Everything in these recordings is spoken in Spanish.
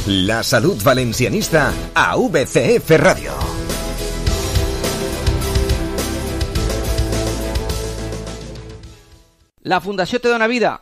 La salud valencianista a VCF Radio. La Fundació Te Dona Vida.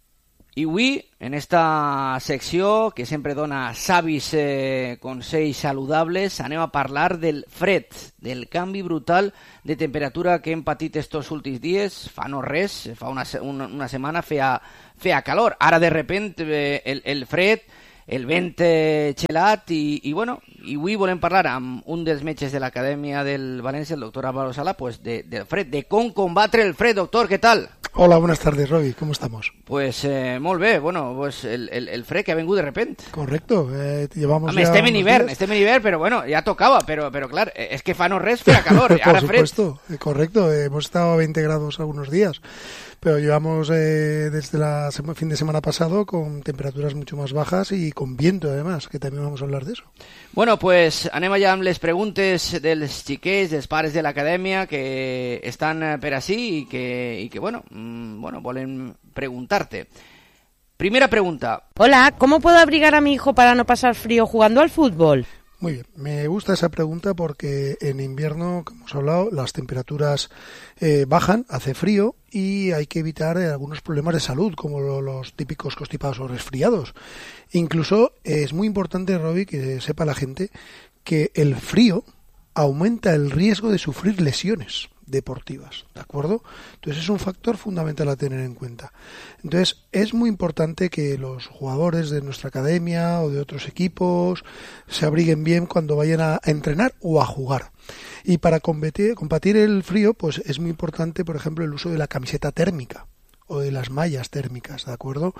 I avui, en esta secció que sempre dona savis consells saludables, anem a parlar del fred, del canvi brutal de temperatura que hem patit estos últims dies. Fa no res, fa una setmana feia calor. Ara, de repente, el fred, el vent gelat i bueno, i avui volem parlar amb un dels metges de l'Acadèmia del València, el doctor Álvaro Sala, pues del fred, de com combatre el fred. Doctor, ¿qué tal? Hola, buenas tardes, Roby. ¿Cómo estamos? Pues molt bé. Bueno, pues el fred que ha vengut de repente. Correcto. Llevamos ya estem en hivern, pero bueno, ya tocaba, pero claro, es que fa no res feia calor, ahora supuesto, fred. Correcto, hemos estado a 20 grados algunos días, pero llevamos desde el fin de semana pasado con temperaturas mucho más bajas y con viento además, que también vamos a hablar de eso. Bueno, pues anem allà amb les preguntes dels xiquets, dels pares de l'acadèmia que estan per ací i que bueno, volen preguntarte. Primera pregunta. Hola, ¿cómo puedo abrigar a mi hijo para no pasar frío jugando al fútbol? Muy bien, me gusta esa pregunta porque en invierno, como hemos hablado, las temperaturas bajan, hace frío y hay que evitar algunos problemas de salud, como los típicos constipados o resfriados. Incluso es muy importante, Roby, que sepa la gente que el frío aumenta el riesgo de sufrir lesiones deportivas, ¿de acuerdo? Entonces es un factor fundamental a tener en cuenta. Entonces es muy importante que los jugadores de nuestra academia o de otros equipos se abriguen bien cuando vayan a entrenar o a jugar. Y para combatir el frío, pues es muy importante, por ejemplo, el uso de la camiseta térmica o de las mallas térmicas, ¿de acuerdo?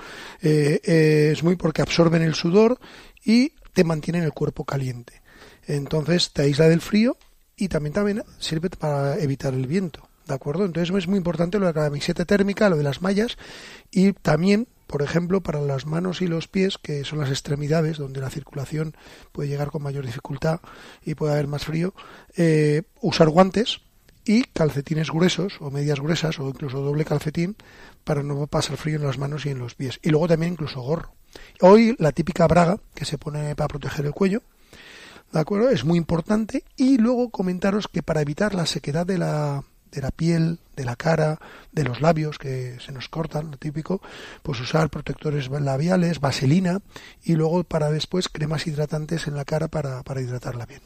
Es muy porque absorben el sudor y te mantienen el cuerpo caliente. Entonces te aísla del frío y también sirve para evitar el viento, ¿de acuerdo? Entonces es muy importante lo de la camiseta térmica, lo de las mallas y también, por ejemplo, para las manos y los pies, que son las extremidades donde la circulación puede llegar con mayor dificultad y puede haber más frío, usar guantes y calcetines gruesos o medias gruesas o incluso doble calcetín para no pasar frío en las manos y en los pies. Y luego también incluso gorro. Hoy la típica braga que se pone para proteger el cuello, ¿de acuerdo? Es muy importante. Y luego comentaros que para evitar la sequedad de la piel, de la cara, de los labios que se nos cortan, lo típico, pues usar protectores labiales, vaselina y luego para después cremas hidratantes en la cara para hidratarla bien.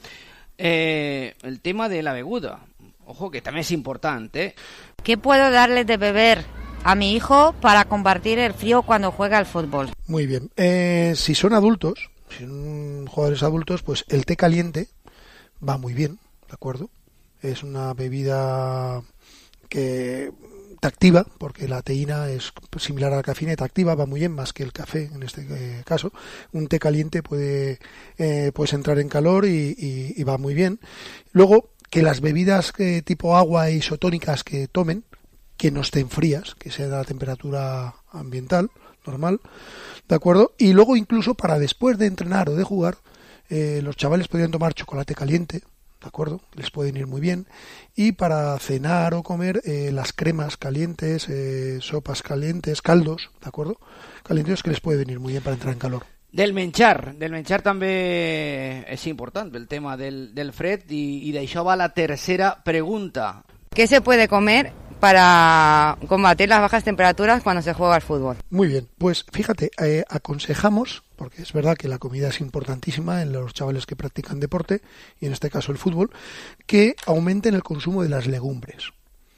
El tema de la beguda, ojo que también es importante. ¿Qué puedo darle de beber a mi hijo para combatir el frío cuando juega al fútbol? Muy bien. Si son adultos, si son jugadores adultos, pues el té caliente va muy bien, ¿de acuerdo? Es una bebida que te activa, porque la teína es similar a la cafeína y te activa, va muy bien, más que el café en este caso. Un té caliente puedes entrar en calor y va muy bien. Luego, que las bebidas tipo agua isotónicas que tomen, que no estén frías, que sea de la temperatura ambiental, normal, ¿de acuerdo? Y luego incluso para después de entrenar o de jugar, los chavales podrían tomar chocolate caliente, ¿de acuerdo? Les pueden ir muy bien. Y para cenar o comer, las cremas calientes, sopas calientes, caldos, ¿de acuerdo? Calientes que les puede venir muy bien para entrar en calor. Del menjar també és important, el tema del fred, i d'això va la tercera pregunta. ¿Qué se puede comer para combatir las bajas temperaturas cuando se juega al fútbol? Muy bien, pues fíjate, aconsejamos, porque es verdad que la comida es importantísima en los chavales que practican deporte, y en este caso el fútbol, que aumenten el consumo de las legumbres.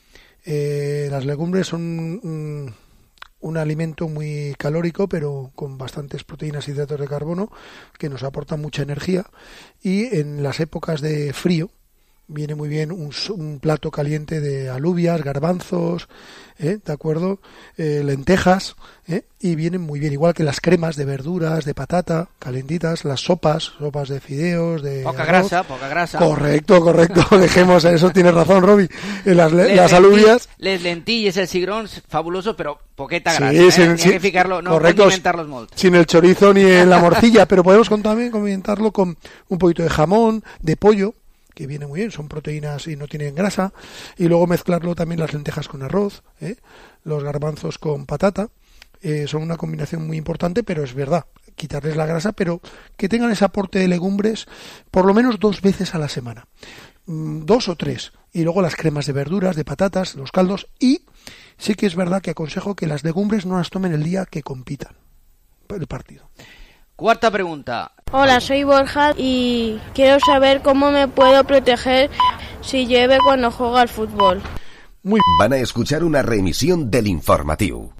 Las legumbres son un alimento muy calórico, pero con bastantes proteínas y hidratos de carbono que nos aportan mucha energía, y en las épocas de frío viene muy bien un plato caliente de alubias, garbanzos, ¿de acuerdo? Lentejas, y vienen muy bien, igual que las cremas de verduras, de patata, calentitas, las sopas de fideos, de poca arroz. Poca grasa. Correcto, dejemos eso, tienes razón, Roby. Las alubias. Les lentilles, el cigrons, fabuloso, pero poqueta grasa. Sí, Hay que ficarlo, no condimentarlos molt. Sin el chorizo ni en la morcilla, pero podemos también condimentarlo con un poquito de jamón, de pollo, que viene muy bien, son proteínas y no tienen grasa, y luego mezclarlo también las lentejas con arroz, los garbanzos con patata, son una combinación muy importante, pero es verdad quitarles la grasa, pero que tengan ese aporte de legumbres por lo menos 2 veces a la semana, 2 o 3, y luego las cremas de verduras, de patatas, los caldos, y sí que es verdad que aconsejo que las legumbres no las tomen el día que compitan el partido. Cuarta pregunta. Hola, soy Borja y quiero saber cómo me puedo proteger si llueve cuando juego al fútbol. Van a escuchar una reemisión del informatiu.